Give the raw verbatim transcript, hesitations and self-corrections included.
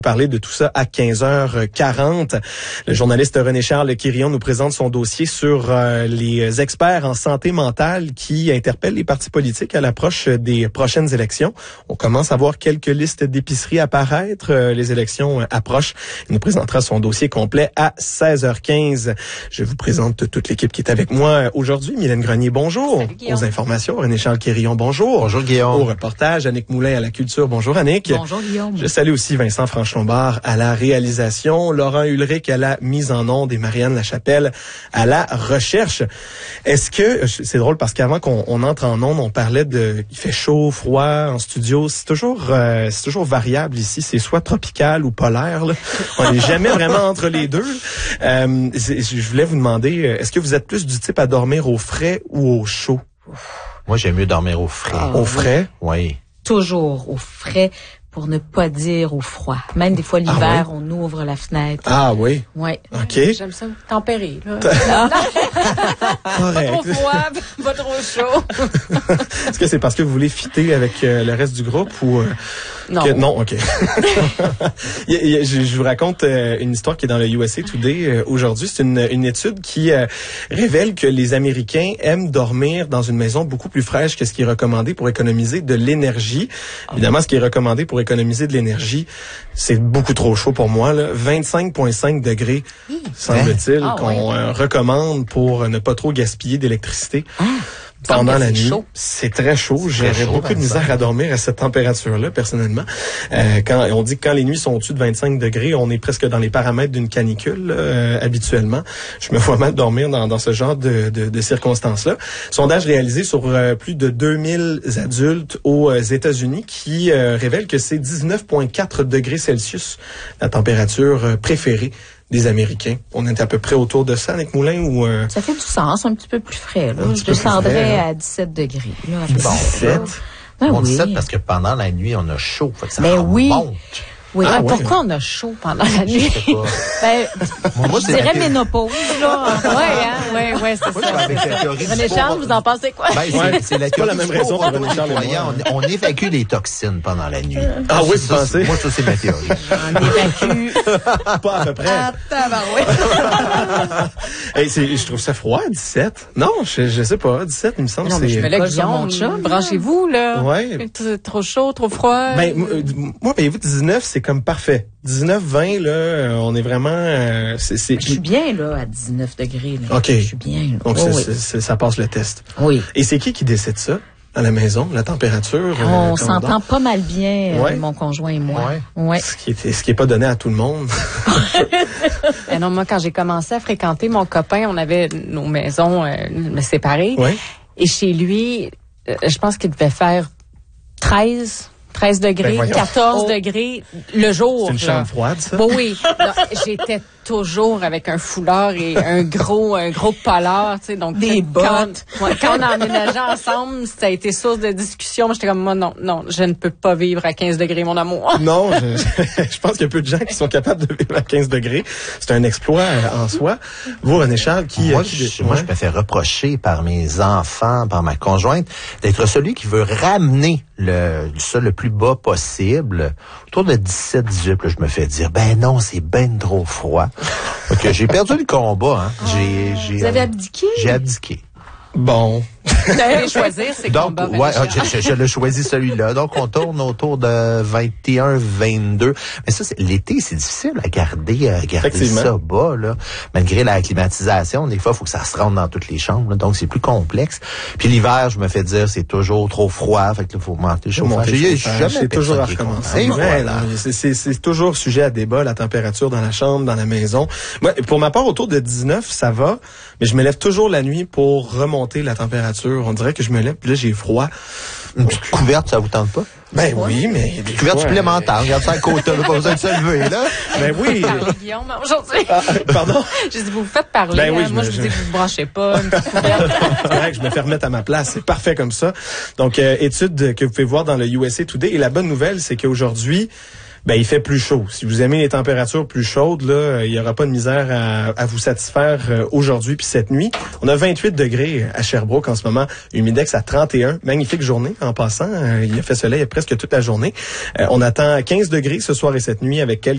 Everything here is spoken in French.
Parler de tout ça à quinze heures quarante. Le journaliste René Charles Quirion nous présente son dossier sur euh, les experts en santé mentale qui interpellent les partis politiques à l'approche des prochaines élections. On commence à voir quelques listes d'épiceries apparaître. Euh, les élections approchent. Il nous présentera son dossier complet à seize heures quinze. Je vous présente toute l'équipe qui est avec moi aujourd'hui. Mylène Grenier, bonjour. Salut, aux informations, René Charles Quirion, bonjour. Bonjour Guillaume. Au reportage, Annick Moulin à la culture, bonjour Annick. Bonjour Guillaume. Je salue aussi Vincent Franche-Lombard à la réalisation, Laurent Ulrich à la mise en onde et Marianne Lachapelle à la recherche. Est-ce que, c'est drôle parce qu'avant qu'on on entre en onde, on parlait de, il fait chaud, froid en studio, c'est toujours, euh, c'est toujours variable ici, c'est soit tropical ou polaire, là. On n'est jamais vraiment entre les deux. Euh, je voulais vous demander, est-ce que vous êtes plus du type à dormir au frais ou au chaud? Moi, j'aime mieux dormir au frais. Ah, au frais? Oui. Toujours au frais, pour ne pas dire au froid. Même des fois l'hiver, Ah oui? on ouvre la fenêtre. Ah oui? Oui. OK. J'aime ça tempéré, là. Correct. Pas trop froid, pas trop chaud. Est-ce que c'est parce que vous voulez fitter avec euh, le reste du groupe ou euh, Non. que, non, OK. il y a, il y a, je, je vous raconte euh, une histoire qui est dans le U S A Today euh, aujourd'hui. C'est une, une étude qui euh, révèle que les Américains aiment dormir dans une maison beaucoup plus fraîche que ce qui est recommandé pour économiser de l'énergie. Évidemment, ce qui est recommandé pour économiser de l'énergie, c'est beaucoup trop chaud pour moi, là. vingt-cinq virgule cinq degrés, semble-t-il, Ah, qu'on ouais. euh, recommande pour ne pas trop gaspiller d'électricité. Ah, Pendant la c'est nuit, chaud. c'est très chaud. C'est J'aurais très chaud, beaucoup de misère vingt-cinq. à dormir à cette température-là, personnellement. Euh, quand on dit que quand les nuits sont au-dessus de vingt-cinq degrés, on est presque dans les paramètres d'une canicule euh, habituellement. Je me vois mal dormir dans, dans ce genre de, de, de circonstances-là. Sondage réalisé sur euh, plus de deux mille adultes aux euh, États-Unis qui euh, révèle que c'est dix-neuf virgule quatre degrés Celsius la température euh, préférée des Américains. On est à peu près autour de ça, Annick Moulin, ou... Euh, Ça fait du sens, un petit peu plus frais. Là. Un petit Je peu plus descendrais frais, hein. à dix-sept degrés. Là, à peu près. dix-sept. Ben On dit oui. ça parce que pendant la nuit, on a chaud. Fait que ça Ben oui. remonte. Oui. Ah, Ah, ouais. pourquoi on a chaud pendant la Je nuit? sais pas. Ben, Moi, moi, je c'est la dirais théorie- ménopause, là. Ouais, hein? Ouais, ouais, c'est Moi, je ça. vais avec la théorie du René sport. Charles, vous en pensez quoi? Ben, c'est, Ouais, c'est la c'est pas la théorie même du raison sport pour René Charles et moi. nettoyant. On, on évacue les toxines pendant la nuit. Ah oui, Ça, vous c'est- pensez? Moi, ça, c'est ma théorie. On évacue. Pas à peu près. Ah, tabarouette. Hey, c'est, je trouve ça froid, dix-sept. Non, je, je sais pas, dix-sept, il me semble Non, que mais c'est... je me lève, Pas sur mon Guillaume, chum, branchez-vous, là. Ouais. T- Trop chaud, trop froid. Ben, moi, euh, moi, voyez-vous, dix-neuf, c'est comme parfait. dix-neuf, vingt, là, euh, on est vraiment... euh, c'est, c'est... Je suis bien, là, à dix-neuf degrés. Là. OK. Je suis bien, là. Donc, Oh, c'est, oui. c'est- c'est- ça passe le test. Oui. Et c'est qui qui décide ça, à la maison, la température? euh, On quand s'entend dort? pas mal bien, euh, Ouais. mon conjoint et moi. Ouais. Ouais. Ce qui est, ce qui est pas donné à tout le monde. Eh non, moi, quand j'ai commencé à fréquenter mon copain, on avait nos maisons euh, séparées. Ouais. Et chez lui, euh, je pense qu'il devait faire treize, treize degrés, Ben voyons. quatorze Oh. degrés le jour. C'est une là. chambre froide, ça? Bon, oui. Non, j'étais toujours avec un foulard et un gros un gros polar, tu sais, donc Des quand, bottes. ouais, quand on emménageait ensemble, ça a été source de discussion. Moi, j'étais comme moi non, non, je ne peux pas vivre à quinze degrés, mon amour. Non, je, je pense qu'il y a peu de gens qui sont capables de vivre à quinze degrés. C'est un exploit euh, en soi. Vous, René Charles, qui... Moi, euh, qui je, moi, ouais. je me fais reprocher par mes enfants, par ma conjointe, d'être celui qui veut ramener le ça le plus bas possible. Autour de dix-sept, dix-huit, là, je me fais dire, ben non, c'est ben trop froid. Donc, j'ai perdu le combat. Hein. J'ai, j'ai, Vous avez euh, abdiqué? J'ai abdiqué. Bon. Vous allez choisir ces Donc, combats. ouais, René Charles. je, je, je l'ai choisi celui-là. Donc, on tourne autour de vingt et un, vingt-deux. Mais ça, c'est, l'été, c'est difficile à garder, à garder Effectivement. ça bas, là. Malgré la climatisation, des fois, il faut que ça se rentre dans toutes les chambres, là. Donc, c'est plus complexe. Puis l'hiver, je me fais dire, c'est toujours trop froid. Fait que là, faut monter le Faut chauffage. monter le J'ai chauffage, jamais c'est toujours à personne qui est recommencer. content. Et Ouais, voilà. non, c'est, c'est, c'est toujours sujet à débat, la température dans la chambre, dans la maison. Moi, pour ma part, autour de dix-neuf, ça va, mais je me lève toujours la nuit pour remonter la température. On dirait que je me lève, puis là, j'ai froid. Une petite couverte, ça vous tente pas? Ben oui, mais... il y a des Couverte fois, supplémentaire. Regarde ça à côté, on a pas besoin de se lever, là. euh, Ben oui. Parlez, Guillaume, aujourd'hui. Ah, pardon? J'ai dit, vous vous faites parler. Ben oui, hein. je Moi, me- je vous je- dis que vous ne branchez pas. Une petite couverte. C'est correct, je me fais remettre à ma place. C'est parfait comme ça. Donc, euh, étude que vous pouvez voir dans le U S A Today. Et la bonne nouvelle, c'est qu'aujourd'hui, ben il fait plus chaud. Si vous aimez les températures plus chaudes, là, il y aura pas de misère à, à vous satisfaire euh, aujourd'hui puis cette nuit. On a vingt-huit degrés à Sherbrooke en ce moment, humidex à trente et un. Magnifique journée en passant. Euh, il a fait soleil presque toute la journée. Euh, on attend quinze degrés ce soir et cette nuit avec quelques